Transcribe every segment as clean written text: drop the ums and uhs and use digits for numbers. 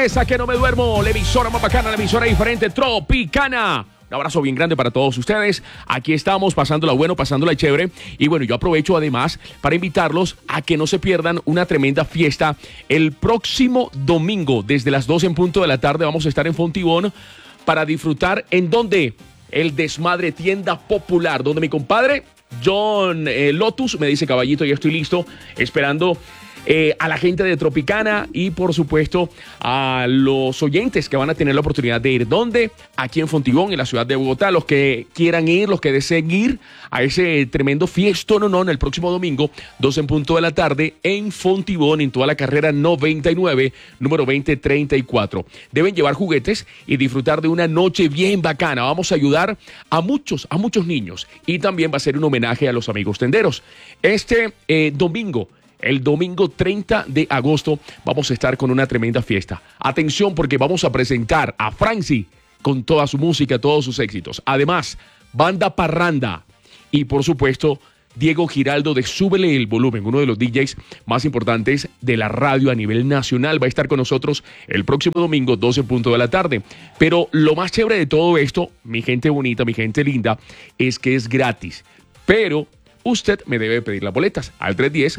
señores, a que no me duermo. La emisora más bacana, la emisora diferente, Tropicana. Un abrazo bien grande para todos ustedes. Aquí estamos pasándola bueno, pasándola chévere. Y bueno, yo aprovecho además para invitarlos a que no se pierdan una tremenda fiesta. El próximo domingo, desde las 2 en punto de la tarde, vamos a estar en Fontibón para disfrutar. ¿En dónde? El Desmadre Tienda Popular, donde mi compadre John Lotus me dice: caballito, ya estoy listo, esperando a la gente de Tropicana y por supuesto a los oyentes que van a tener la oportunidad de ir. ¿Dónde? Aquí en Fontibón, en la ciudad de Bogotá. Los que quieran ir, los que deseen ir a ese tremendo fiestón el próximo domingo, 2 en punto de la tarde, en Fontibón, en toda la carrera 99, número 2034. Deben llevar juguetes y disfrutar de una noche bien bacana. Vamos a ayudar a muchos niños y también va a ser un homenaje a los amigos tenderos. Este domingo, el domingo 30 de agosto, vamos a estar con una tremenda fiesta. Atención, porque vamos a presentar a Franci con toda su música, todos sus éxitos. Además, Banda Parranda y, por supuesto, Diego Giraldo de Súbele el Volumen, uno de los DJs más importantes de la radio a nivel nacional. Va a estar con nosotros el próximo domingo, 12 en punto de la tarde. Pero lo más chévere de todo esto, mi gente bonita, mi gente linda, es que es gratis. Pero usted me debe pedir las boletas al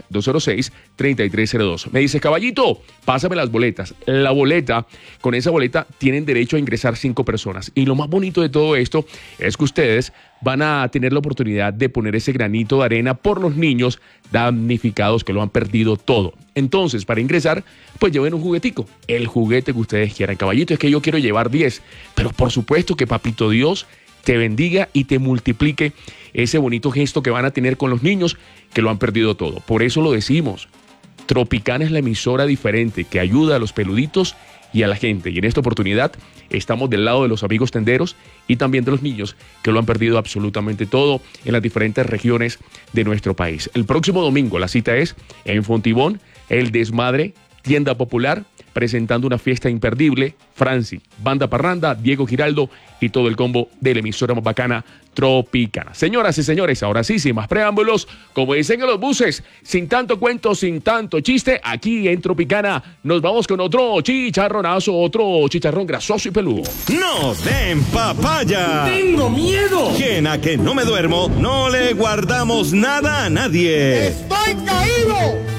310-206-3302. Me dice: caballito, pásame las boletas. La boleta, con esa boleta tienen derecho a ingresar 5 personas. Y lo más bonito de todo esto es que ustedes van a tener la oportunidad de poner ese granito de arena por los niños damnificados que lo han perdido todo. Entonces, para ingresar, pues lleven un juguetico, el juguete que ustedes quieran. Caballito, es que yo quiero llevar 10, pero por supuesto que Papito Dios te bendiga y te multiplique ese bonito gesto que van a tener con los niños que lo han perdido todo. Por eso lo decimos, Tropicana es la emisora diferente que ayuda a los peluditos y a la gente. Y en esta oportunidad estamos del lado de los amigos tenderos y también de los niños que lo han perdido absolutamente todo en las diferentes regiones de nuestro país. El próximo domingo la cita es en Fontibón, el Desmadre Tienda Popular, presentando una fiesta imperdible. Franci, Banda Parranda, Diego Giraldo y todo el combo de la emisora más bacana, Tropicana. Señoras y señores, ahora sí, sin más preámbulos, como dicen en los buses, sin tanto cuento, sin tanto chiste, aquí en Tropicana nos vamos con otro chicharronazo, otro chicharrón grasoso y peludo. ¡No den papaya! ¡Tengo miedo! ¿Quién a que no me duermo? No le guardamos nada a nadie. ¡Estoy caído!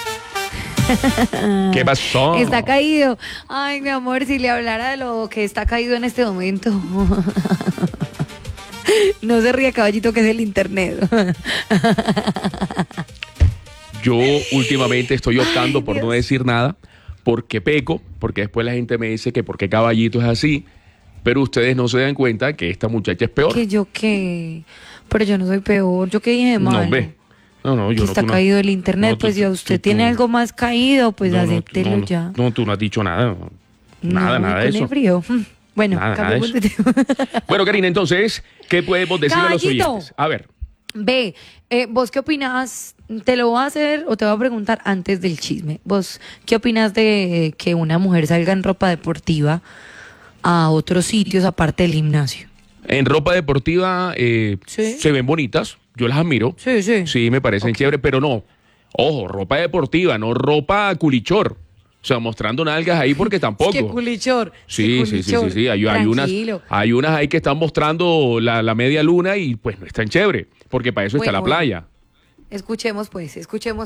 ¿Qué pasó? Está caído. Ay, mi amor, si le hablara de lo que está caído en este momento. No se ría, caballito, que es el internet. Yo últimamente estoy optando por no decir nada, porque peco, porque después la gente me dice que por qué caballito es así, pero ustedes no se dan cuenta que esta muchacha es peor. ¿Que yo qué? Pero yo no soy peor. ¿Yo qué dije de malo? No, ve. No, yo que no. Está caído el internet, no, pues si usted tiene algo más caído, pues acéptelo ya. No, tú no has dicho nada. Nada de eso. El frío. Bueno, cambiemos de tema. Bueno, Karina, entonces, ¿qué podemos decirle a los oyentes? A ver. Ve, ¿vos qué opinas? Te lo voy a hacer o te voy a preguntar antes del chisme. ¿Vos qué opinas de que una mujer salga en ropa deportiva a otros sitios aparte del gimnasio? En ropa deportiva ¿Sí? Se ven bonitas, yo las admiro. Sí. Sí, me parecen chéveres, pero no. Ojo, ropa deportiva, no ropa culichor. O sea, mostrando nalgas ahí porque tampoco. ¿Qué culichor? Sí. Hay unas ahí que están mostrando la media luna y pues no es tan chévere, porque para eso está la playa. Escuchemos esto.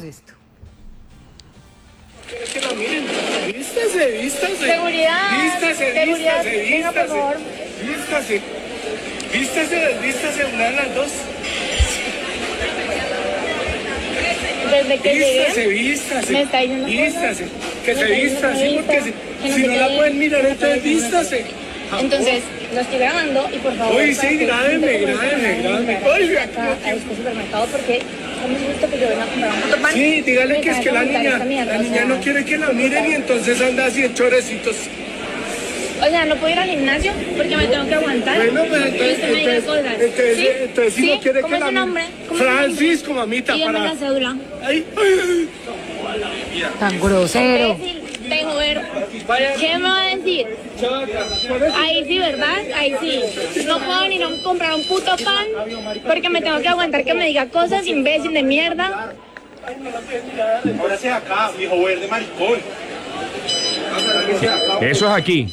Es que lo miren. Vístase. Seguridad. Venga, por favor. Vístase, una de las dos. Desde que llegué, Vístase. me está diciendo Vístase. Que Me se está vista, sí, diciendo porque que no si sé no qué. la pueden mirar, entonces vístase. Entonces, lo estoy grabando y por favor. Uy, sí, grábenme. Oye, acá a este supermercado porque ¿cómo es justo que yo venga a comprar un motorpan? sí, dígale que es que la niña o no quiere que la miren y entonces anda así en chorecitos. O sea, no puedo ir al gimnasio porque me tengo que aguantar. Bueno, pues y usted me dice cosas. entonces si no quiere ¿Cómo que es la su nombre? Francisco, mamita, Y dame para... la cédula. Ay. Tan grosero. Imbécil, dejo ver. ¿Qué me va a decir? Ahí sí, ¿verdad? Ahí sí. No puedo ni no comprar un puto pan porque me tengo que aguantar que me diga cosas, imbécil de mierda. Ahora sí acá, viejo verde maricón. Eso es aquí.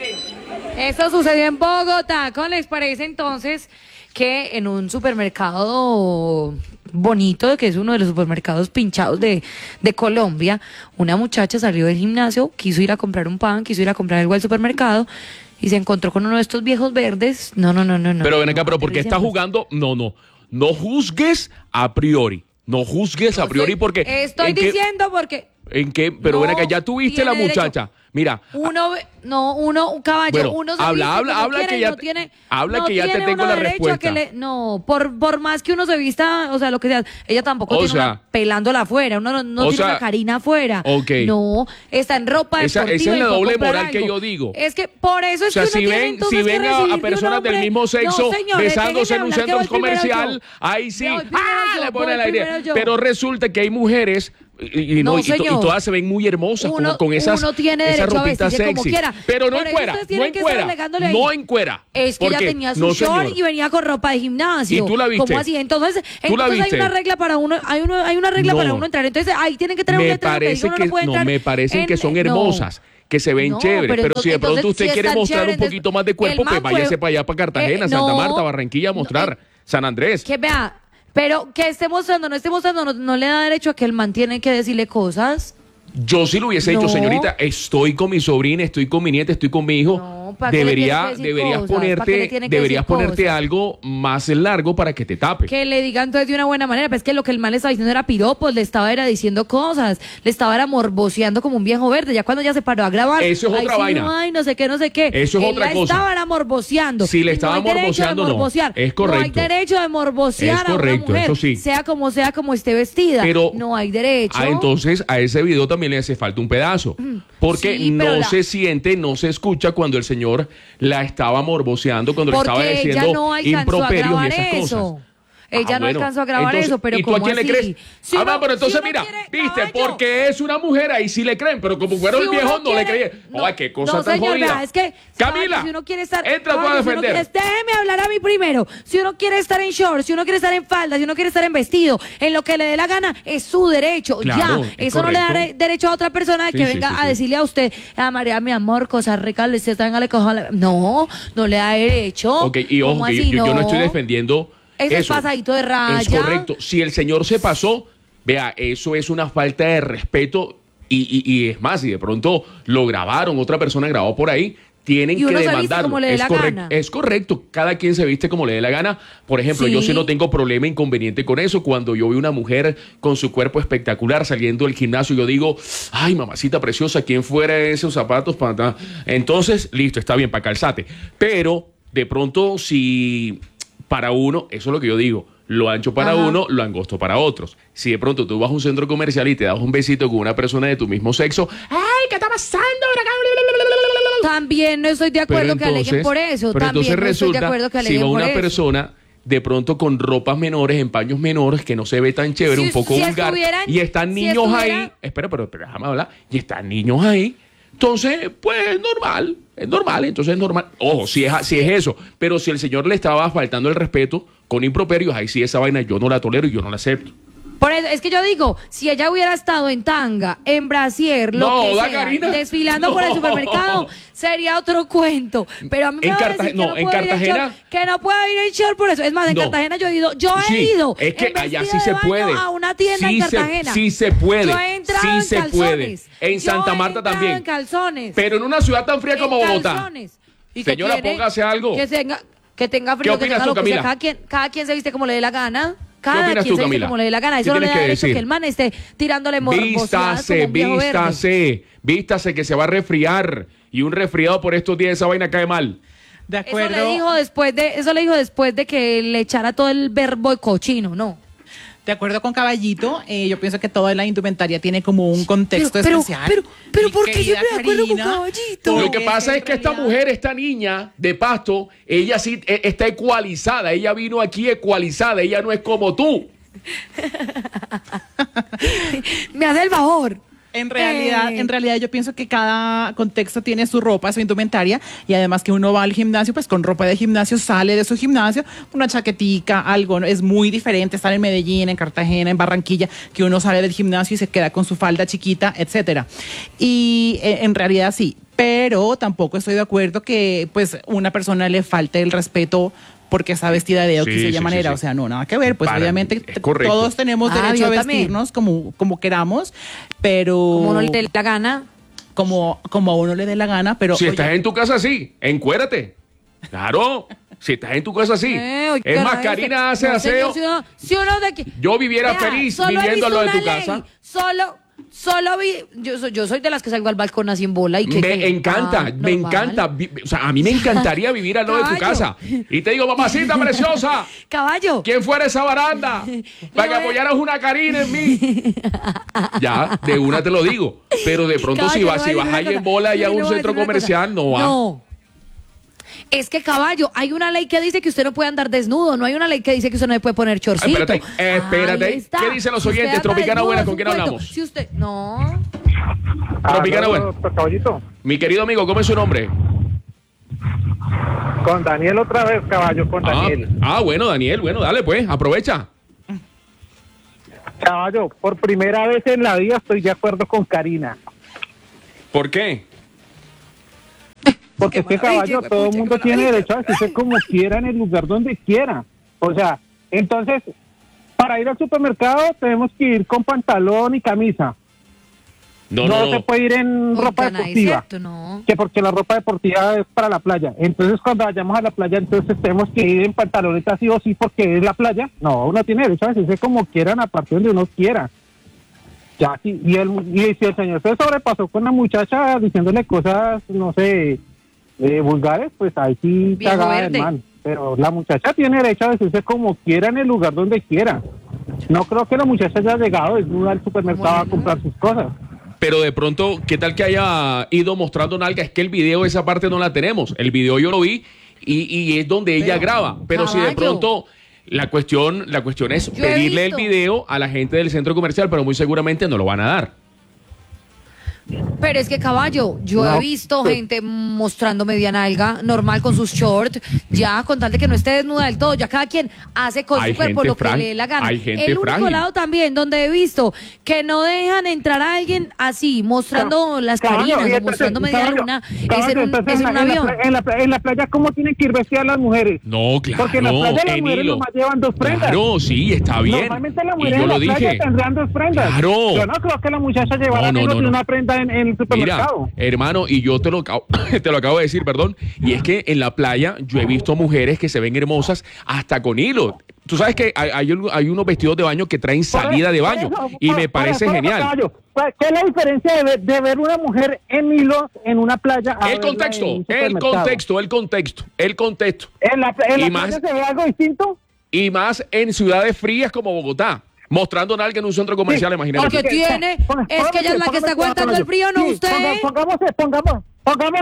Eso sucedió en Bogotá. ¿Cómo les parece entonces que en un supermercado bonito, que es uno de los supermercados pinchados de Colombia, una muchacha salió del gimnasio, quiso ir a comprar un pan, quiso ir a comprar algo al supermercado y se encontró con uno de estos viejos verdes? No. Pero ven acá, pero ¿por qué está jugando? No juzgues a priori. No juzgues a priori porque... Estoy diciendo porque... ¿En qué? Pero ven acá, ya tuviste la muchacha. Derecho. Mira. Un caballo, bueno, uno se habla viste que ya no tiene, habla no que ya te tiene tengo uno la derecho a respuesta. que por más que uno se vista, o sea, lo que sea, ella tampoco tiene una pelándola afuera, uno no tiene una carina afuera. Okay. No, está en ropa deportiva. Esa es la doble moral algo. que yo digo. Es que por eso es o sea, que uno si ven a personas del mismo sexo besándose en un centro comercial, ahí sí, le pone el aire. Pero resulta que hay mujeres y todas se ven muy hermosas con esas ropitas sexy. Pero no encuera. Es que ella tenía su short y venía con ropa de gimnasio. ¿Y tú la viste? ¿Cómo así? Entonces hay una regla para uno, hay una regla para uno entrar. Entonces ahí tienen que tener un letrero que diga uno no puede entrar. Me parecen que son hermosas. Que se ven chéveres, pero si de pronto usted quiere mostrar un poquito más de cuerpo, pues váyase para allá, para Cartagena, Santa Marta, Barranquilla, a mostrar, San Andrés. Que vea, pero que esté mostrando, no le da derecho a que el man tiene que decirle cosas. Yo sí lo hubiese hecho, señorita. Estoy con mi sobrina, estoy con mi nieta, estoy con mi hijo. Deberías ponerte algo más largo para que te tape. Que le digan entonces de una buena manera. Pero es que lo que el man le estaba diciendo era piropos, le estaba diciendo cosas, le estaba morboceando como un viejo verde. Ya cuando ya se paró a grabar, eso es otra vaina. No sé qué. Eso es otra cosa. Estaba morboceando. Si le estaba morboceando, no. Es correcto. No hay derecho de morbocear a una mujer, eso sí. sea como esté vestida. Pero no hay derecho. Entonces a ese video también le hace falta un pedazo. Porque no se siente, no se escucha cuando el señor la estaba morboceando, cuando le estaba diciendo improperios y esas cosas. Ella no alcanzó a grabar eso, pero ¿y tú a quién le crees? Pero entonces mira, viste, caballo, porque es una mujer, ahí sí le creen, pero como fuera el viejo no le creían. Ay, qué cosa tan jodida. Es que, Camila, si uno quiere estar, entra tú a defender. Déjeme hablar a mí primero. Si uno quiere estar en shorts, si uno quiere estar en falda, si uno quiere estar en vestido, en lo que le dé la gana, es su derecho. Claro, ya, eso no le da derecho a otra persona de que venga a decirle a usted, María, mi amor, cosas ricas, le coja. No le da derecho. Ok, y ojo, que yo no estoy defendiendo eso es pasadito de raya. Es correcto. Si el señor se pasó, vea, eso es una falta de respeto. Y es más, si de pronto lo grabaron, otra persona grabó por ahí, tienen que demandarlo. Es correcto. Cada quien se viste como le dé la gana. Por ejemplo, yo sí no tengo problema, inconveniente con eso. Cuando yo veo una mujer con su cuerpo espectacular saliendo del gimnasio, yo digo, ay, mamacita preciosa, ¿quién fuera esos zapatos? Entonces, listo, está bien, para calzate. Pero, de pronto, si... Para uno, eso es lo que yo digo, lo ancho para uno, lo angosto para otros. Si de pronto tú vas a un centro comercial y te das un besito con una persona de tu mismo sexo, ¡ay, qué está pasando! También no estoy de acuerdo que aleguen por eso. Pero también entonces resulta, si va una persona de pronto con ropas menores, en paños menores, que no se ve tan chévere, un poco vulgar, y están niños ahí, espera, pero déjame hablar, y están niños ahí, entonces, pues es normal, entonces es normal. Ojo, si es eso, pero si el señor le estaba faltando el respeto con improperios, ahí sí esa vaina yo no la tolero y yo no la acepto. Por eso, es que yo digo, si ella hubiera estado en tanga, en brasier, desfilando por el supermercado, sería otro cuento. Pero a mí me va a decir que no puede ir en short por eso. Es más, en Cartagena yo he ido. Es que allá sí se puede. A una tienda en Cartagena. Sí se puede. Yo he entrado en calzones. En Santa Marta también. En calzones. Pero en una ciudad tan fría como Bogotá. Señora, póngase algo. Que tenga frío, que tenga lo que sea. Cada quien se viste como le dé la gana. Cada quien se dice como le dé la gana. Eso no le da derecho que el man esté tirándole morbosidad como un viejo verde. Vístase que se va a resfriar. Y un resfriado por estos días, esa vaina cae mal. De acuerdo. Eso le dijo después de que le echara todo el verbo cochino, ¿no? De acuerdo con Caballito, yo pienso que toda la indumentaria tiene como un contexto especial. Pero ¿por qué yo estoy de acuerdo con Caballito? Lo que pasa es que esta mujer, esta niña de Pasto, ella sí está ecualizada. Ella vino aquí ecualizada. Ella no es como tú. Me hace el favor. En realidad yo pienso que cada contexto tiene su ropa, su indumentaria, y además que uno va al gimnasio, pues con ropa de gimnasio, sale de su gimnasio, una chaquetica, algo, ¿no? Es muy diferente estar en Medellín, en Cartagena, en Barranquilla, que uno sale del gimnasio y se queda con su falda chiquita, etcétera. Y en realidad sí. pero tampoco estoy de acuerdo que pues una persona le falte el respeto porque está vestida de X y Y manera. Sí. O sea, no, nada que ver. Pues obviamente es correcto. todos tenemos derecho a vestirnos como queramos, pero... Como no le dé la gana. Como a uno le dé la gana, pero... Si oye, estás en tu casa, sí, encuérate. Claro, si estás en tu casa, sí. Oye, Es más, caray, Karina hace no, aseo. señor, si uno de aquí- Yo viviera Vea, feliz solo he viviendo visto lo de tu una ley, casa. Solo vi, yo soy de las que salgo al balcón así en bola y que Me encanta, me normal. encanta. O sea, a mí me encantaría vivir al lado de tu Caballo. casa. Y te digo, mamacita preciosa, Caballo. ¿quién fuera esa baranda? Para que apoyaras una Karina en mí. Ya, de una te lo digo. Pero de pronto si Caballo, vas, le voy a ahí decir en una bola y cosa. a Le un voy a centro decir una comercial, cosa. no va. No. Es que, caballo, hay una ley que dice que usted no puede andar desnudo, no hay una ley que dice que usted no le puede poner chorcito. Espérate. Ahí está. ¿Qué dicen los Si usted oyentes? anda Tropicana desnudo, Buena, es ¿con un quién cuento. hablamos? Si usted, no. Tropicana Buena. Caballito, Mi querido amigo, ¿cómo es su nombre? con Daniel otra vez, caballo, con Daniel. Bueno, Daniel, bueno, dale pues, aprovecha. Caballo, por primera vez en la vida estoy de acuerdo con Karina. ¿Por qué? Porque es que, caballo, todo el mundo tiene derecho a vestirse como quiera en el lugar donde quiera. O sea, entonces, para ir al supermercado tenemos que ir con pantalón y camisa. No se puede ir en ropa Oigan, ahí es deportiva. cierto, no. Que porque la ropa deportiva es para la playa. Entonces, cuando vayamos a la playa, entonces tenemos que ir en pantalonetas sí o sí porque es la playa. No, uno tiene derecho a vestirse como quieran, a partir donde uno quiera. Ya, sí, y si el señor se sobrepasó con la muchacha diciéndole cosas, no sé, vulgares, pues ahí sí Viejo cagada verde. de mal. Pero la muchacha tiene derecho a vestirse como quiera en el lugar donde quiera. No creo que la muchacha haya llegado desnuda al supermercado a comprar sus cosas. Pero de pronto, ¿qué tal que haya ido mostrando nalga? Es que el video, esa parte no la tenemos. El video yo lo vi y es donde ella graba. Pero si de caballo. pronto la cuestión es Yo he pedirle el visto. video a la gente del centro comercial, pero muy seguramente no lo van a dar. Pero es que, caballo, yo No, he visto pues- gente mostrando media nalga, normal con sus shorts, ya con tal de que no esté desnuda del todo, ya cada quien hace con Hay su cuerpo gente lo que frágil, le dé la gana. hay gente El único frágil. lado también donde he visto que no dejan entrar a alguien así, mostrando las Caballo, carinas y o entonces, mostrando media caballo, luna, caballo, es en un entonces, es en un avión. en la playa, ¿cómo tienen que ir vestidas las mujeres? No, claro, Porque en la playa las en mujeres hilo. nomás llevan dos prendas. Claro, sí, está bien. Normalmente las Y mujeres yo en la lo playa dije. tendrán dos prendas. Claro. Yo no creo que la muchacha llevara No, menos de no. una prenda en el Mira, supermercado. hermano, y yo te lo acabo de decir, perdón, y es que en la playa yo he visto mujeres que se ven hermosas hasta con hilo. Tú sabes que hay unos vestidos de baño que traen salida de baño y me parece genial. Caballo, ¿qué es la diferencia de ver una mujer en hilos en una playa? a El verla en contexto, un el supermercado? contexto. ¿En la Y playa más- se ve algo distinto? Y más en ciudades frías como Bogotá, mostrando nalga en un centro comercial, Sí, imagínate. Porque tú. tiene, es que ella es la que está aguantando el frío, no Sí, usted. Pongamos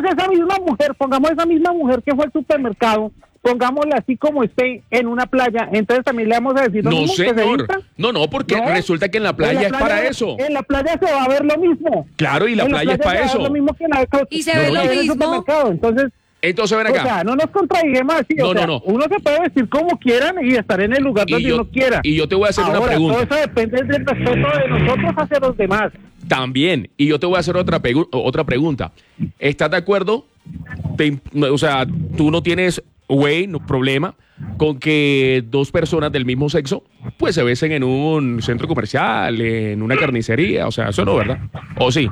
esa misma mujer que fue al supermercado, pongámosla así como esté en una playa, entonces también le vamos a decir lo No, mismo, que se señor. vista. No, porque No. resulta que en la En playa la es para eso. En la playa se va a ver lo mismo. Claro, y la En playa es para se va a ver eso. lo mismo que en la Y se ve lo en el mismo. supermercado. Entonces, Entonces ven o acá. sea, no nos contradigamos así. No, o sea, no. uno se puede vestir como quieran y estar en el lugar donde uno quiera. y yo te voy a hacer una Ahora, pregunta. todo eso depende del respeto de nosotros hacia los demás. También, y yo te voy a hacer otra pregunta. ¿Estás de acuerdo? O sea, tú no tienes problema con que dos personas del mismo sexo pues se besen en un centro comercial, en una carnicería, o sea, eso no, ¿verdad? ¿O sí?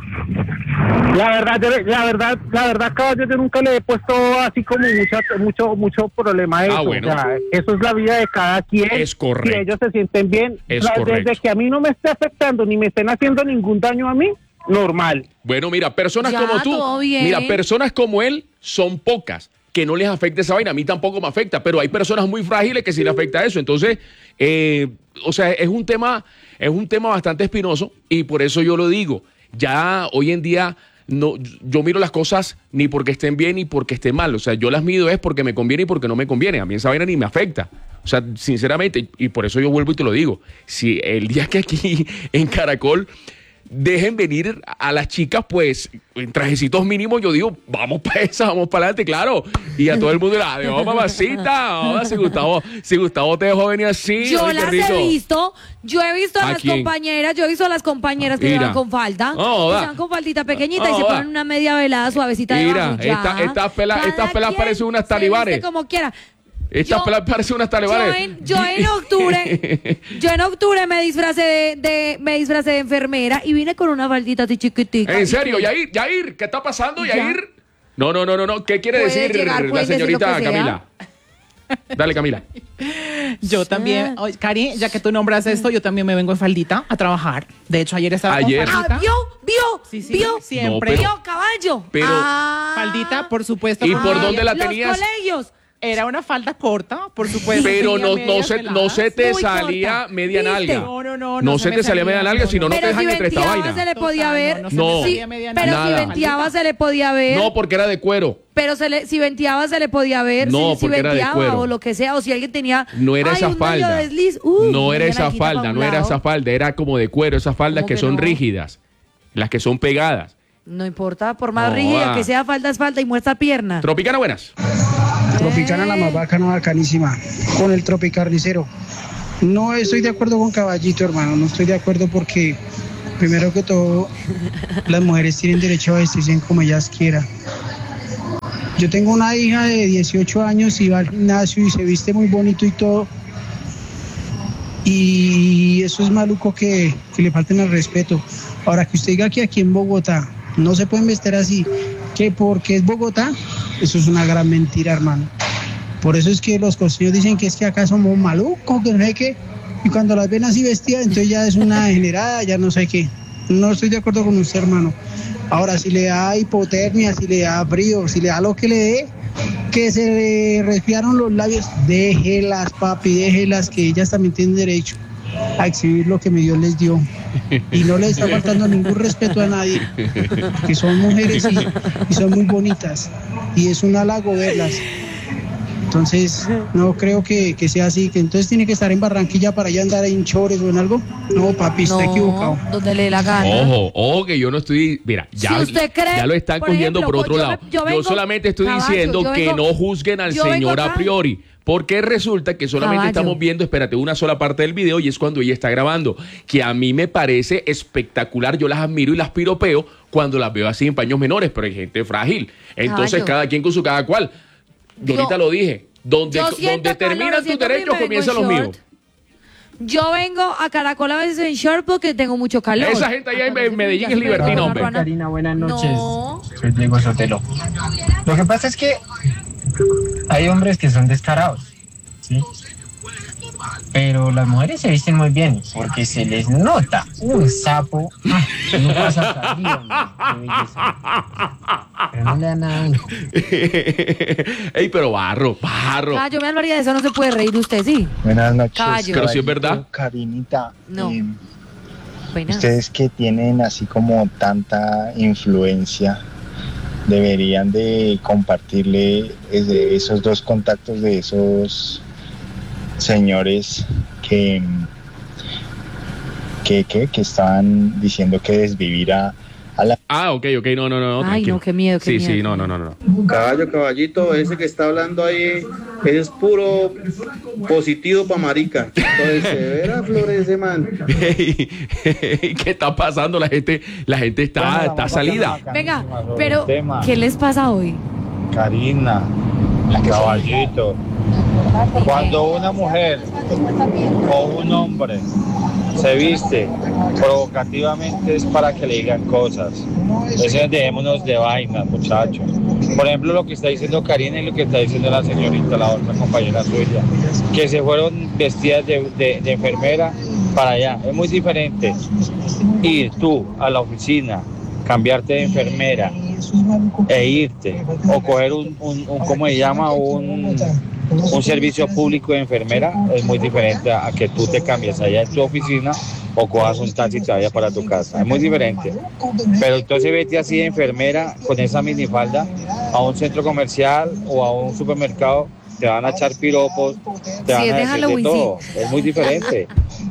La verdad, caballo, yo nunca le he puesto así como mucho problema a eso. Bueno. O sea, eso es la vida de cada quien. Es correcto. Si ellos se sienten bien, Es desde correcto. que a mí no me esté afectando ni me estén haciendo ningún daño a mí, normal. Bueno, mira, personas Ya, como tú, todo bien. mira, personas como él son pocas, que no les afecta esa vaina. A mí tampoco me afecta, pero hay personas muy frágiles que sí le afecta eso. Entonces, o sea, es un tema bastante espinoso y por eso yo lo digo. Ya hoy en día no, yo miro las cosas ni porque estén bien ni porque estén mal. O sea, yo las mido es porque me conviene y porque no me conviene. A mí esa vaina ni me afecta. O sea, sinceramente, y por eso yo vuelvo y te lo digo. Si el día que aquí en Caracol dejen venir a las chicas, pues, en trajecitos mínimos. Yo digo, vamos para esa, vamos para adelante, claro. Y a todo el mundo le da, adiós, mamacita. Ahora, si Gustavo te dejó venir así. Yo ay, qué las rico. he visto, yo he visto a ¿A las quién? compañeras, yo he visto a las compañeras que Mira. van con falda, No, que da. se van con faldita pequeñita y No, se da. ponen una media velada suavecita de Mira, bajo. Ya. estas pelas Cada quien parecen unas se talibanes. viste como quiera. Estas Yo- pelas parecen unas talibanes. Yo en octubre me disfracé de enfermera y vine con una faldita así chiquitica. ¿En serio? Yair, ¿qué está pasando, Ya. Yair? No. ¿Qué quiere Puede decir llegar, la puede decir lo señorita que sea. Camila? Dale, Camila. Yo también, oye, Cari, ya que tú nombras esto, yo también me vengo en faldita a trabajar. De hecho, ayer estaba Ayer. con faldita. ¿Vio? Sí, sí, ¿Vio? siempre. No, ¿Vio, caballo? pero- Faldita, por supuesto. ¿Y con por media. dónde la Los tenías? colegios. Era una falda corta, por supuesto. Pero tenía no medias se veladas. te Muy salía corta. media ¿Viste? nalga. No, No se te salía media nalga, si no, no te Pero dejan si entre esta venteaba vaina. se le podía ver. No, se me Sí, salía media pero nalga. si Nada. venteaba se le podía ver. No, porque era de cuero. Pero si venteaba se le podía ver. No, si porque era de venteaba cuero. o lo que sea. O si alguien tenía. No era ay, esa un medio falda. desliz, No era una esa nalguita pa' falda, un no era lado. esa falda. Era como de cuero, esas faldas ¿Cómo que que son no? rígidas. Las que son pegadas. No importa, por más No, rígida va. que sea, falda es falda y muestra pierna. Tropicana, buenas. Tropicana la más bacana, bacanísima. Con el tropicarnicero. No estoy de acuerdo con Caballito, hermano. No estoy de acuerdo porque, primero que todo, las mujeres tienen derecho a vestirse como ellas quieran. Yo tengo una hija de 18 años y va al gimnasio y se viste muy bonito y todo. Y eso es maluco que le falten al respeto. Ahora que usted diga que aquí en Bogotá no se pueden vestir así, que porque es Bogotá, eso es una gran mentira, hermano. Por eso es que los costeños dicen que es que acá somos malucos, que no sé qué. Y cuando las ven así vestidas, entonces ya es una degenerada, ya no sé qué. No estoy de acuerdo con usted, hermano. Ahora, si le da hipotermia, si le da frío, si le da lo que le dé, que se le resfriaron los labios, déjelas, papi, déjelas, que ellas también tienen derecho a exhibir lo que mi Dios les dio. Y no les está faltando ningún respeto a nadie, que son mujeres y son muy bonitas. Y es un halago verlas. Entonces, no creo que sea así, que entonces tiene que estar en Barranquilla para allá andar en chores o en algo. No, papi, está equivocado. Donde le dé la gana. Ojo, que yo no estoy. Mira, ya, Si usted cree, ya lo están por cogiendo ejemplo, por otro yo lado. yo vengo- solamente estoy Caballo, diciendo yo que vengo- no juzguen al yo vengo señor a acá. priori. Porque resulta que solamente Caballo. estamos viendo, espérate, una sola parte del video y es cuando ella está grabando. Que a mí me parece espectacular. Yo las admiro y las piropeo cuando las veo así en paños menores, pero hay gente frágil. Entonces, Caballo. cada quien con su cada cual. Yo ahorita lo dije. Donde Yo siento donde calor, terminan tus siento derechos, frío, me comienzan vengo los en míos. short. Yo vengo a Caracol a veces en short porque tengo mucho calor. Esa gente allá en Cuando Medellín ya es se me libertina, va la hombre. ruana. Karina, buenas noches. No. Soy Diego Sotelo. Lo que pasa es que hay hombres que son descarados, ¿sí? Pero las mujeres se visten muy bien porque se les nota un sapo que no pasa hasta arriba, hombre, qué belleza. Pero no le da nada a uno. Ey, pero barro. Ah, yo me hablaría de eso, no se puede reír usted, sí. Buenas noches. Caballo. Pero sí es verdad. Karinita, No. Buenas. ustedes que tienen así como tanta influencia, deberían de compartirle esos dos contactos de esos señores que estaban diciendo que desvivir a la... Ah, ok, no, Ay, tranquilo. no, qué miedo, qué Sí, miedo. no. Caballito, ese que está hablando ahí es puro positivo pa' marica. Entonces, se verá florece, man. Ey, ¿qué está pasando? La gente está salida. Venga, pero tema. ¿qué les pasa hoy? Karina, Caballito, cuando una mujer o un hombre se viste provocativamente es para que le digan cosas. Entonces dejémonos de vainas, muchachos. Por ejemplo, lo que está diciendo Karina y lo que está diciendo la señorita, la otra compañera suya, que se fueron vestidas de enfermera para allá. Es muy diferente ir tú a la oficina, cambiarte de enfermera e irte, o coger ¿cómo se llama? Un servicio público de enfermera. Es muy diferente a que tú te cambies allá en tu oficina o cojas un taxi y te vayas para tu casa. Es muy diferente. Pero entonces vete así de enfermera con esa minifalda a un centro comercial o a un supermercado, te van a echar piropos, te van Sí, a es de decir de Halloween, todo. Es muy diferente.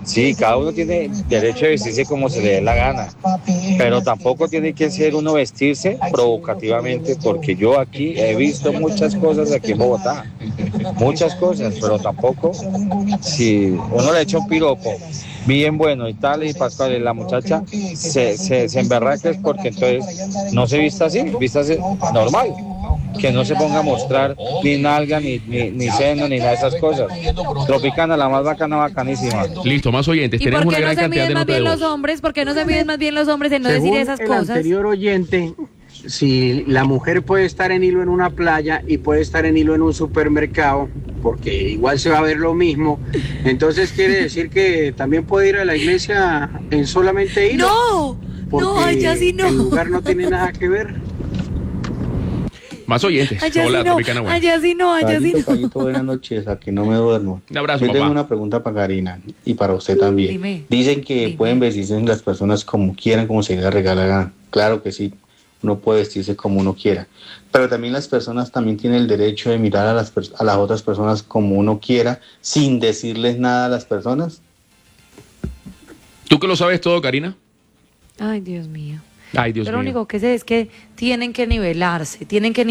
Sí, cada uno tiene derecho a vestirse como se le dé la gana, pero tampoco tiene que ser uno vestirse provocativamente, porque yo aquí he visto muchas cosas aquí en Bogotá, muchas cosas, pero tampoco si uno le echa un piropo bien bueno y tal, y Pascual, y la muchacha se emberraca, es porque entonces no se vista así, vístase normal. Que no se ponga a mostrar ni nalga, ni seno, ni nada de esas cosas. Tropicana, la más bacana, bacanísima. Listo, más oyentes. ¿Y Tenemos por una qué no gran se cantidad de miden más notas de bien voz. los hombres? ¿Por qué no se miden más bien los hombres en no decir esas el cosas? anterior oyente, si la mujer puede estar en hilo en una playa y puede estar en hilo en un supermercado, porque igual se va a ver lo mismo, entonces quiere decir que también puede ir a la iglesia en solamente hilo. ¡No! Porque No, allá sí no. el lugar no tiene nada que ver. Más oyentes. Allá Hola, sí no, Tropicana, buena. allá sí no, allá sí no. Caballito, buenas noches, aquí no me duermo. Un abrazo, Yo tengo papá. una pregunta para Karina y para usted también. Dime. Dicen que pueden vestirse las personas como quieran, como se les regala la gana. Claro que sí, uno puede vestirse como uno quiera. Pero también las personas también tienen el derecho de mirar a las otras personas como uno quiera, sin decirles nada a las personas. ¿Tú que lo sabes todo, Karina? Ay, Dios mío. Ay, Dios Yo lo mío. único que sé es que tienen que nivelarse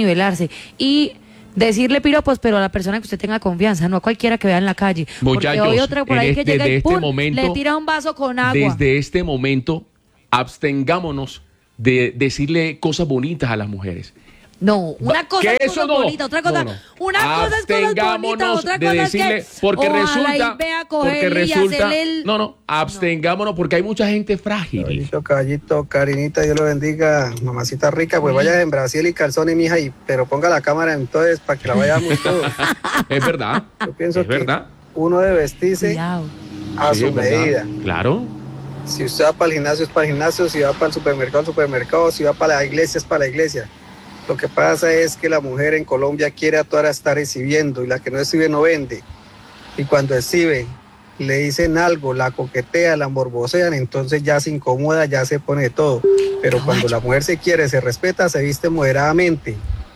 y decirle piropos, pero a la persona que usted tenga confianza, no a cualquiera que vea en la calle. Muchachos, porque hoy otra por ahí que llega desde y este ¡pum! momento- Le tira un vaso con agua. Desde este momento, abstengámonos de decirle cosas bonitas a las mujeres. No, una cosa ¿Qué es eso cosas no? bonitas, otra cosa, No, no. una cosa es cosas bonitas, Abstengámonos otra de cosa es que decirle, porque ojalá resulta, y vea a porque cogerle y resulta, hacerle el... no, abstengámonos porque hay mucha gente frágil. Caballito, Karinita, Dios lo bendiga, mamacita rica, pues vaya en Brasil y calzones, mija, pero ponga la cámara entonces para que la vayamos todos. Es verdad. Yo pienso es que verdad. uno debe vestirse a Sí, su es verdad. medida. Claro. Si usted va para el gimnasio, es para el gimnasio, si va para el supermercado, si va para la iglesia, es para la iglesia. Lo que pasa es que la mujer en Colombia quiere a todas estar exhibiendo y la que no exhibe no vende. Y cuando exhibe, le dicen algo, la coquetean, la morbosean, entonces ya se incomoda, ya se pone de todo. Pero cuando la mujer se quiere, se respeta, se viste moderadamente.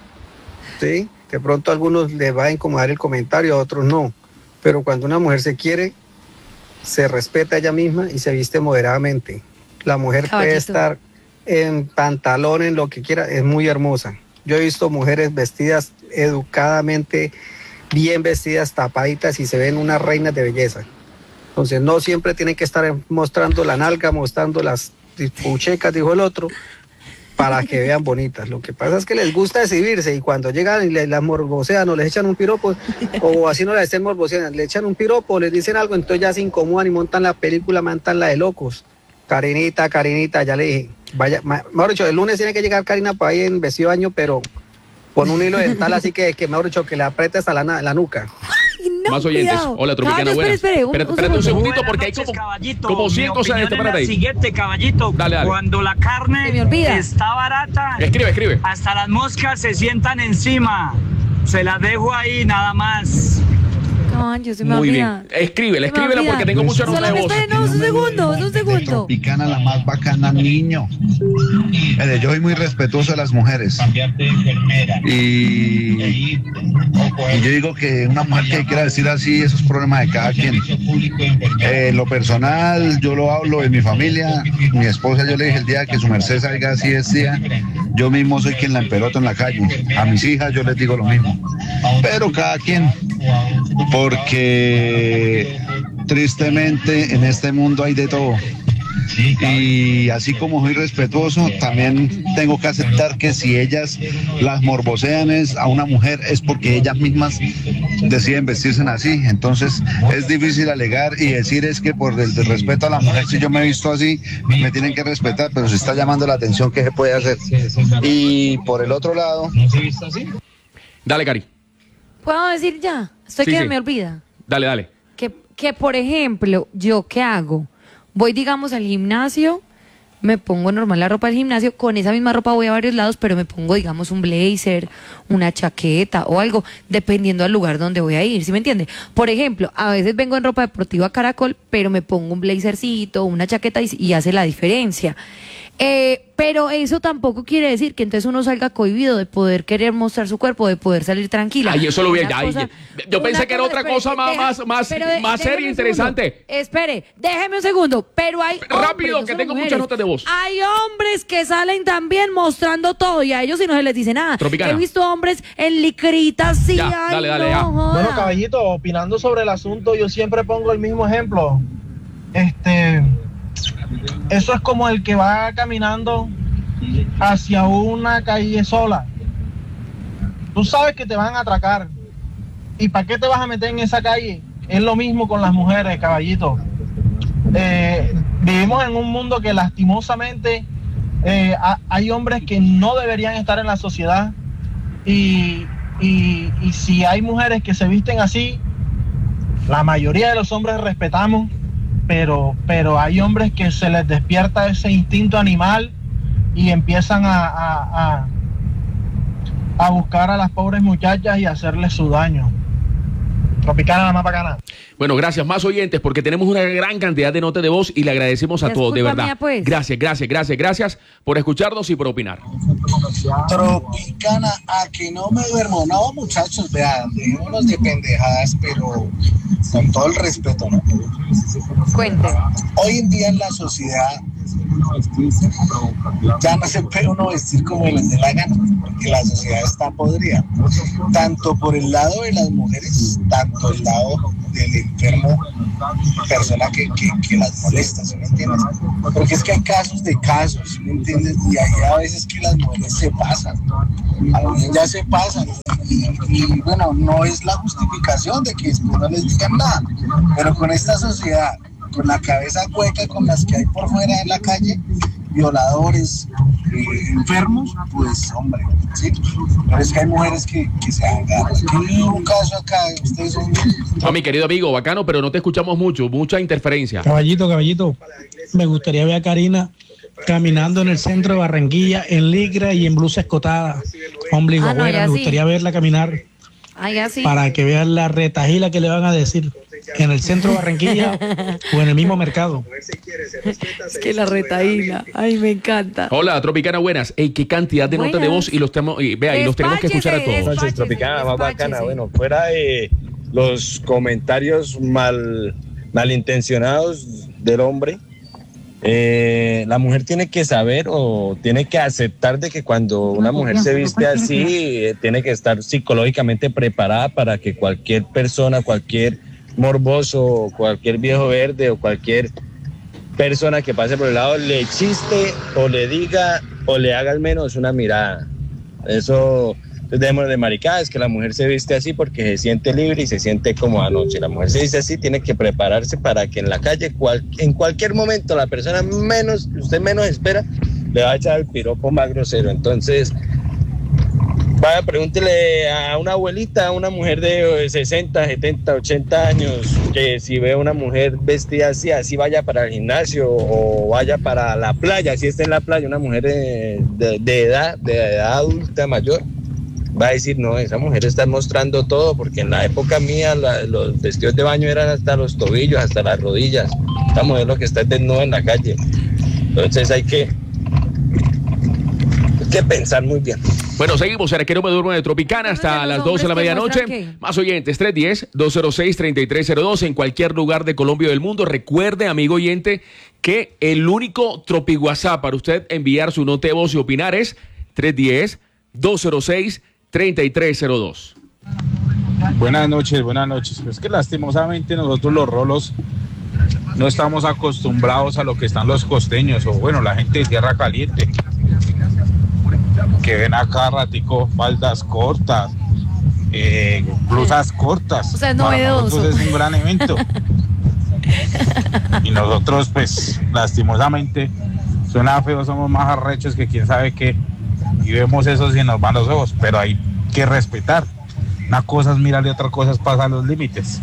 ¿Sí? De pronto a algunos les va a incomodar el comentario, a otros no. Pero cuando una mujer se quiere, se respeta ella misma y se viste moderadamente. La mujer puede Caballito. estar en pantalón, en lo que quiera, es muy hermosa. Yo he visto mujeres vestidas educadamente, bien vestidas, tapaditas y se ven unas reinas de belleza. Entonces no siempre tienen que estar mostrando la nalga, mostrando las puchecas, dijo el otro, para que vean bonitas. Lo que pasa es que les gusta exhibirse y cuando llegan y las morbosean o les echan un piropo, o así no les estén morboseando, le echan un piropo, les dicen algo, entonces ya se incomodan y montan la película, montan la de locos. Karinita, ya le dije, vaya, mejor dicho, el lunes tiene que llegar Karina para ir en vestido de baño, pero con un hilo dental así que mejor dicho, que le apriete hasta la nuca. Más oyentes. cuidado. Hola, Tropicana, Caballo, buenas. espere, Espérate un segundito porque hay Buenas como, noches, caballito. como 100 Mi cosas de opinión este es para la ahí. siguiente, caballito. Dale. Cuando la carne Se me olvida. está barata, Escribe. hasta las moscas se sientan encima. Se las dejo ahí nada más. Caballo, se me Muy olvida. bien. Escríbela olvida. porque tengo mucha nota de Solamente voz. espere, un segundo. Tropicana, la más bacana, niño. Mire, yo soy muy respetuoso de las mujeres. Y yo digo que una mujer que quiera decir así, eso es problema de cada quien. Lo personal, yo lo hablo de mi familia. Mi esposa, yo le dije el día que su merced salga así vestida, yo mismo soy quien la empeloto en la calle. A mis hijas yo les digo lo mismo. Pero cada quien, porque tristemente en este mundo hay de todo. Y así como soy respetuoso, también tengo que aceptar que si ellas las morbosean a una mujer es porque ellas mismas deciden vestirse así. Entonces es difícil alegar y decir es que por el respeto a la mujer, si yo me he visto así, me tienen que respetar, pero se está llamando la atención, ¿qué se puede hacer? Y por el otro lado... Dale, Cari. ¿Puedo decir ya? Estoy Sí, que sí. me olvida. Dale. Que, por ejemplo, ¿yo qué hago? Voy, digamos, al gimnasio, me pongo normal la ropa del gimnasio, con esa misma ropa voy a varios lados, pero me pongo, digamos, un blazer, una chaqueta o algo, dependiendo del lugar donde voy a ir, ¿sí me entiende? Por ejemplo, a veces vengo en ropa deportiva Caracol, pero me pongo un blazercito, una chaqueta y hace la diferencia. Pero eso tampoco quiere decir que entonces uno salga cohibido de poder querer mostrar su cuerpo, de poder salir tranquila. Ay, eso lo vi allá. Cosa, yo pensé que era otra cosa más seria e interesante. Espere, déjeme un segundo. Pero hay rápido, hombres, que tengo mujeres. muchas notas de voz. Hay hombres que salen también mostrando todo y a ellos sí no se les dice nada. Tropicana. He visto hombres en licritas, sí. Ya, ay, dale, ya. Bueno, caballito, opinando sobre el asunto, yo siempre pongo el mismo ejemplo. Eso es como el que va caminando hacia una calle sola. Tú sabes que te van a atracar. ¿Y para qué te vas a meter en esa calle? Es lo mismo con las mujeres, caballito. Vivimos en un mundo que lastimosamente hay hombres que no deberían estar en la sociedad. Y si hay mujeres que se visten así, la mayoría de los hombres respetamos. Pero hay hombres que se les despierta ese instinto animal y empiezan a buscar a las pobres muchachas y hacerles su daño. Tropicana, la más bacana. Bueno, gracias, más oyentes, porque tenemos una gran cantidad de notas de voz y le agradecemos a todos, de verdad. Mía, pues. Gracias por escucharnos y por opinar. Tropicana, a que no me duermo. No, muchachos, vean, dejémonos de pendejadas, pero con todo el respeto, ¿no? Cuente. Hoy en día en la sociedad ya no se puede uno vestir como les dé la gana, porque la sociedad está podrida, tanto por el lado de las mujeres, tanto el lado del enfermo, persona que las molesta, ¿sí me entiendes? Porque es que hay casos de casos, ¿sí me entiendes? Y hay a veces que las mujeres se pasan, algunos ya se pasan, y bueno, no es la justificación de que después no les digan nada, pero con esta sociedad, con la cabeza hueca con las que hay por fuera de la calle, violadores, enfermos, pues hombre, ¿sí? Pero es que hay mujeres que se agarran. Hay un caso acá, ustedes son... No, mi querido amigo, bacano, pero no te escuchamos mucha interferencia. Caballito, me gustaría ver a Karina caminando en el centro de Barranquilla en licra y en blusa escotada, ombligo güera, me gustaría verla caminar. Ay, así. Para que vean la retajila que le van a decir en el centro de Barranquilla o en el mismo mercado. Es que la retahíla, ay, me encanta. Hola, Tropicana, buenas. Ey, qué cantidad de notas de voz y los tenemos que escuchar a todos. Entonces, Tropicana, más bacana. Bueno, fuera de los comentarios malintencionados del hombre, la mujer tiene que saber o tiene que aceptar de que cuando una mujer se viste así, tiene que estar psicológicamente preparada para que cualquier persona, cualquier morboso, cualquier viejo verde o cualquier persona que pase por el lado le chiste o le diga o le haga al menos una mirada. Eso dejemos de maricadas, que la mujer se viste así porque se siente libre y se siente cómoda. No, si la mujer se viste así, tiene que prepararse para que en la calle, en cualquier momento, la persona usted menos espera, le va a echar el piropo más grosero. Entonces, vaya, pregúntele a una abuelita, a una mujer de 60, 70, 80 años, que si ve a una mujer vestida así vaya para el gimnasio o vaya para la playa, si está en la playa, una mujer de edad adulta mayor, va a decir, no, esa mujer está mostrando todo, porque en la época mía los vestidos de baño eran hasta los tobillos, hasta las rodillas. Esta mujer lo que está es desnuda en la calle. Entonces hay que pensar muy bien. Bueno, seguimos en Arquero Me Duermo de Tropicana hasta las 12 de la medianoche. Más oyentes, 310-206-3302 en cualquier lugar de Colombia o del mundo. Recuerde, amigo oyente, que el único Tropi WhatsApp para usted enviar su nota de voz y opinar es 310-206-3302. Buenas noches. Es que lastimosamente nosotros los rolos no estamos acostumbrados a lo que están los costeños, o bueno, la gente de Tierra Caliente, que ven acá ratico faldas cortas, blusas cortas. O sea, es para novedoso. nosotros es un gran evento. Y nosotros, pues, lastimosamente, suena feo, somos más arrechos que quién sabe qué. Y vemos eso y nos van los ojos, pero hay que respetar. Una cosa es mirar y otra cosa es pasar los límites.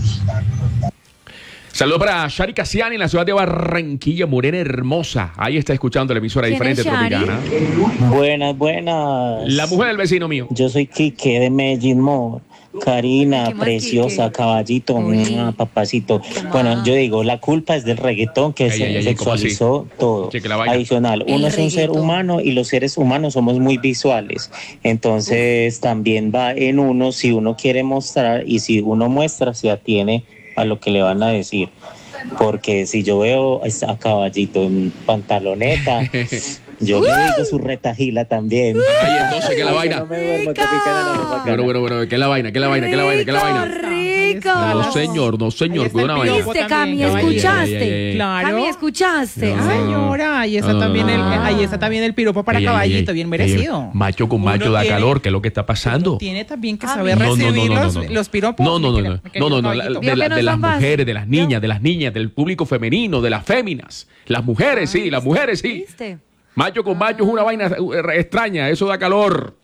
Saludos para Shari Casiani en la ciudad de Barranquilla, Morena hermosa. Ahí está escuchando la emisora diferente Tropicana. Buenas. La mujer del vecino mío. Yo soy Quique de Medellín Mall. Karina, preciosa, caballito, papacito. Bueno, yo digo, la culpa es del reggaetón que se sexualizó todo. Adicional, uno es un ser humano y los seres humanos somos muy visuales. Entonces, también va en uno si uno quiere mostrar y si uno muestra, se atiene a lo que le van a decir. Porque si yo veo a caballito en pantaloneta, yo le digo su retajila también. Ay, entonces, ¿qué es la vaina? Bueno, ¿qué es la vaina? Rico. No, señor, fue una vaina. ¿Viste, Cami? ¿Escuchaste? Claro. Cami, ¿escuchaste? No, señora, ahí está también el piropo para caballito, bien merecido. Macho con macho da calor, ¿qué es lo que está pasando? Tiene también que saber recibir los piropos. No, de las mujeres, de las niñas, del público femenino, de las féminas. Las mujeres, sí. ¿Viste? Macho con macho es una vaina extraña, eso da calor.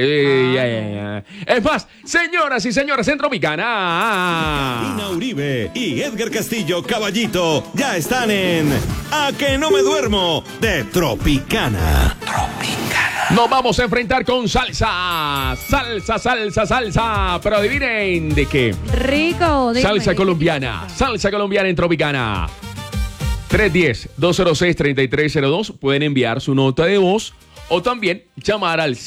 Es más, señoras y señores, en Tropicana. Karina Uribe y Edgar Castillo, caballito, ya están en A que no me duermo de Tropicana. Nos vamos a enfrentar con salsa. Pero adivinen de qué. Rico. Salsa colombiana en Tropicana. 310-206-3302. Pueden enviar su nota de voz o también llamar al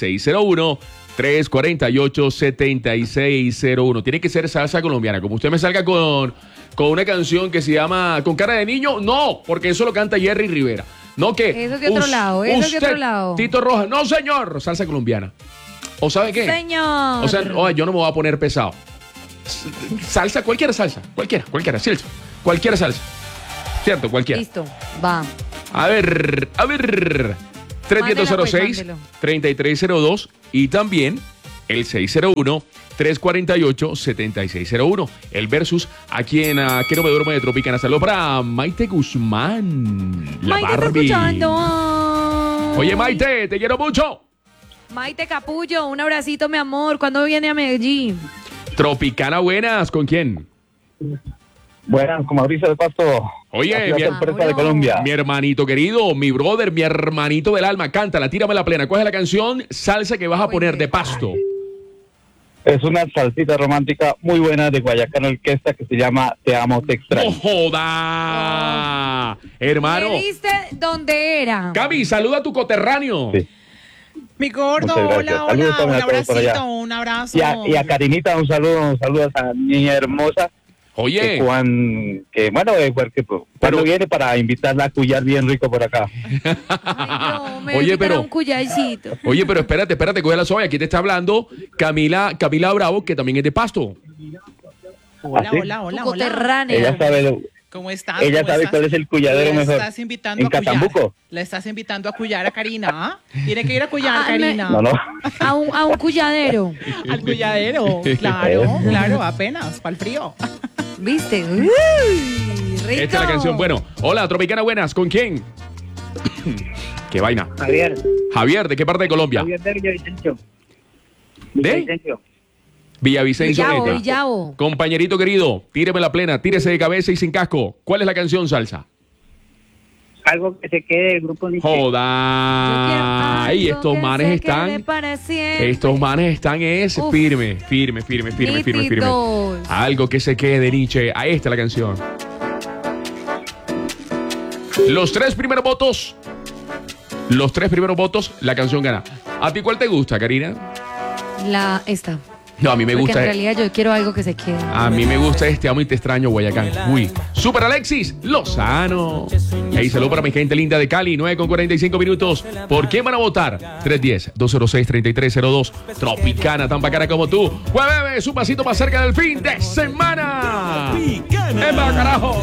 601-348-7601. Tiene que ser salsa colombiana. Como usted me salga con una canción que se llama Con cara de niño, no, porque eso lo canta Jerry Rivera. No que eso es de otro lado, Tito Rojas, no señor, salsa colombiana. ¿O sabe qué? Señor. O sea, yo no me voy a poner pesado. Salsa, cualquier salsa, cualquiera, salsa, cualquier salsa. ¿Cierto? Cualquiera. Listo, va. A ver. 310-206-3302 y también el 601-348-7601. El versus aquí en Que no me duermo de Tropicana. Saludos para Maite Guzmán, la Maite Barbie. Está escuchando. Oye, Maite, te quiero mucho. Maite Capullo, un abracito, mi amor. ¿Cuándo viene a Medellín? Tropicana, buenas. ¿Con quién? Buenas, con Mauricio de Pasto. Oye, de Colombia. Mi hermanito querido, mi brother, mi hermanito del alma, cántala, tírame la plena. ¿Cuál es la canción salsa que vas a poner de Pasto? Es una salsita romántica muy buena de Guayacán Orquesta que se llama Te amo, te extraño. ¡No joda! Hermano. ¿Me viste dónde era? Cami, saluda a tu coterráneo. Sí. Mi gordo, hola, un abracito, un abrazo. Y a Karinita, un saludo a esa niña hermosa. Oye. Cuando viene para invitarla a cuyar bien rico por acá. Oye, pero. Un cuyaycito. Oye, pero espérate, coge la suave. Aquí te está hablando Camila Bravo, que también es de Pasto. Hola. Ella sabe. ¿Cómo estás? Ella sabe cuál es el cuyadero mejor. Estás invitando en Catambuco. La estás invitando a cuyar a Karina, ¿ah? Tiene que ir a cuyar, Karina. No. A un cuyadero. Al cuyadero, claro, apenas, para el frío. ¿Viste? Uy, rico. Esta es la canción. Bueno, hola, Tropicana, buenas. ¿Con quién? ¿Qué vaina? Javier, ¿de qué parte de Colombia? Javier de Villavicencio. Villavicencio. Villavo. Compañerito querido, tíreme la plena, tírese de cabeza y sin casco. ¿Cuál es la canción salsa? Algo que se quede del grupo Nietzsche. Joda. Ay, estos manes están firme. Algo que se quede de Nietzsche. Ahí está la canción. Los tres primeros votos, la canción gana. ¿A ti cuál te gusta, Karina? Esta. No, a mí me Porque gusta. En realidad yo quiero algo que se quede. A mí me gusta Amo y te extraño, Guayacán. Uy. Super Alexis Lozano. Hey, saludo para mi gente linda de Cali, 9:45 minutos. ¿Por qué van a votar? 310-206-3302. Tropicana, tan bacana como tú. Jueves, un pasito más cerca del fin de semana. ¡Epa, carajo!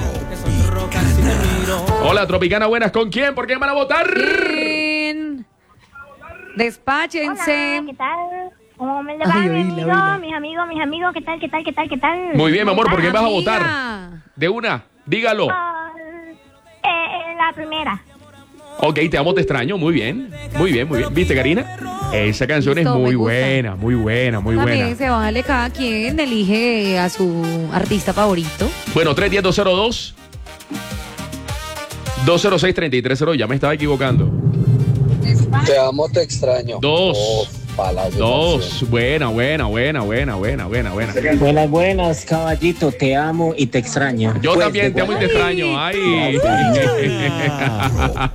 Hola, Tropicana, buenas. ¿Con quién? ¿Por qué van a votar? Despáchense. Hola, ¿qué tal? ¿Cómo me le va, mis amigos? ¿Qué tal? Muy bien, mi amor, ¿por qué vas a votar? De una, dígalo. La primera. Ok, te amo, te extraño, muy bien. ¿Viste, Karina? Esa canción es muy buena. También se vale, cada quien elige a su artista favorito. Bueno, 310-206-3302, ya me estaba equivocando. Te amo, te extraño. 2. palas. Dos. Buena. Buenas, caballito. Te amo y te extraño. Yo también te amo y te extraño. Ay.